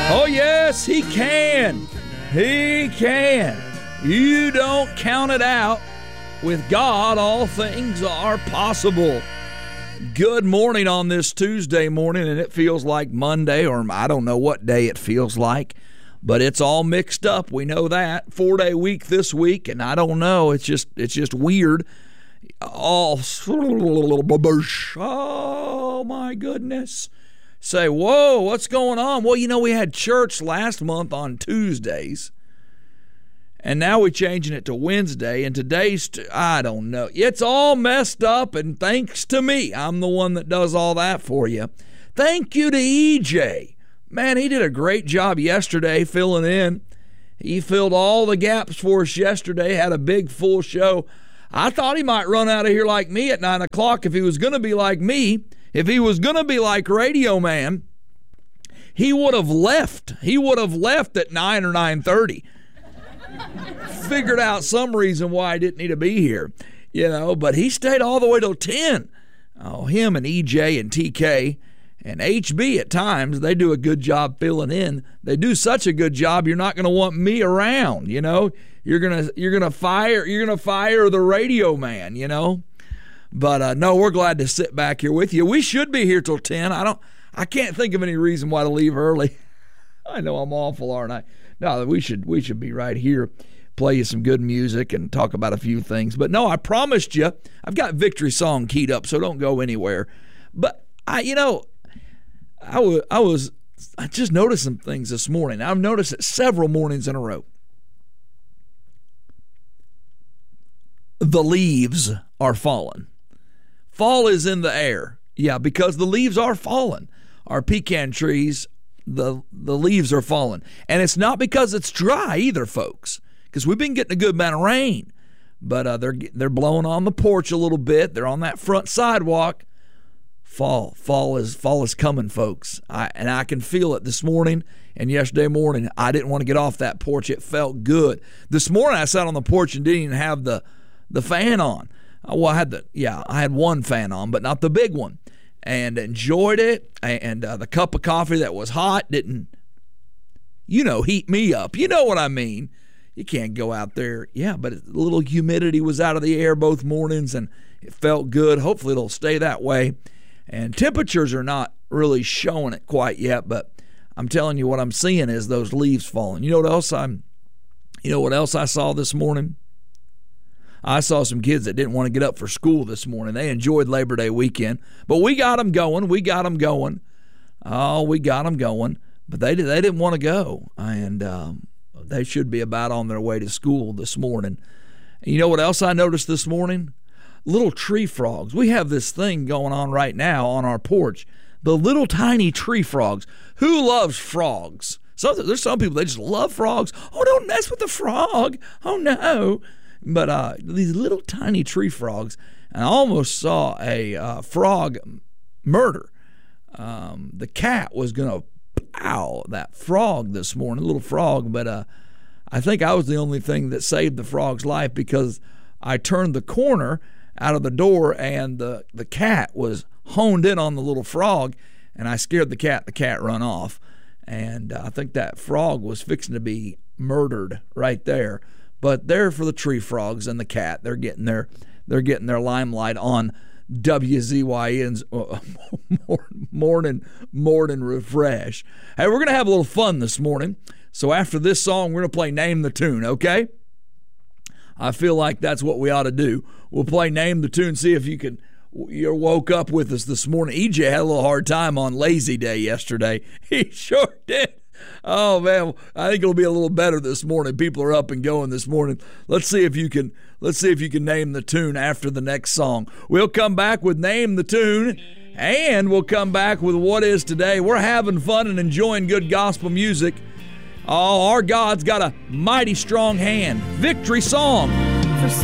Oh, yes, he can. He can. You don't count it out. With God, all things are possible. Good morning on this Tuesday morning, and it feels like Monday, or I don't know what day it feels like, but it's all mixed up. We know that. 4-day week this week, and I don't know. It's just weird. Oh my goodness. Say, whoa, what's going on? Well, we had church last month on Tuesdays, and now we're changing it to Wednesday, and today's, I don't know. It's all messed up, and thanks to me. I'm the one that does all that for you. Thank you to EJ. Man, he did a great job yesterday filling in. He filled all the gaps for us yesterday, had a big full show. I thought he might run out of here like me at 9 o'clock if he was going to be like me. If he was going to be like Radio Man, he would have left. He would have left at 9 or 9:30. Figured out some reason why I didn't need to be here, but he stayed all the way till 10. Oh, him and EJ and TK and HB at times, they do a good job filling in. They do such a good job, you're not going to want me around, You're gonna fire the Radio Man, But no, we're glad to sit back here with you. We should be here till 10. I can't think of any reason why to leave early. I know I'm awful, aren't I? No, we should be right here, play you some good music and talk about a few things. But no, I promised you, I've got Victory Song keyed up, so don't go anywhere. But I just noticed some things this morning. I've noticed it several mornings in a row. The leaves are falling. Fall is in the air. Yeah, because the leaves are falling. Our pecan trees, the leaves are falling. And it's not because it's dry either, folks, because we've been getting a good amount of rain. But they're blowing on the porch a little bit. They're on that front sidewalk. Fall is coming, folks. I can feel it this morning and yesterday morning. I didn't want to get off that porch. It felt good. This morning I sat on the porch and didn't even have the fan on. Well, I had one fan on, but not the big one, and enjoyed it. And the cup of coffee that was hot didn't, heat me up. You know what I mean? You can't go out there. Yeah, but a little humidity was out of the air both mornings, and it felt good. Hopefully it'll stay that way. And temperatures are not really showing it quite yet, but I'm telling you what I'm seeing is those leaves falling. You know what else I saw this morning? I saw some kids that didn't want to get up for school this morning. They enjoyed Labor Day weekend, but we got them going. Oh, we got them going, but they didn't want to go, and they should be about on their way to school this morning. And you know what else I noticed this morning? Little tree frogs. We have this thing going on right now on our porch. The little tiny tree frogs. Who loves frogs? There's some people, they just love frogs. Oh, don't mess with the frog. Oh, no. But these little tiny tree frogs, and I almost saw a frog murder. The cat was going to pow that frog this morning, little frog, but I think I was the only thing that saved the frog's life because I turned the corner out of the door and the cat was honed in on the little frog, and I scared the cat. The cat run off, and I think that frog was fixing to be murdered right there. But they're for the tree frogs and the cat. They're getting their limelight on WZYN's morning refresh. Hey, we're gonna have a little fun this morning. So after this song, we're gonna play Name the Tune. Okay? I feel like that's what we ought to do. We'll play Name the Tune. See if you woke up with us this morning. EJ had a little hard time on Lazy Day yesterday. He sure did. Oh, man, I think it'll be a little better this morning. People are up and going this morning. Let's see if you can name the tune after the next song. We'll come back with Name the Tune, and we'll come back with What Is Today. We're having fun and enjoying good gospel music. Oh, our God's got a mighty strong hand. Victory Song.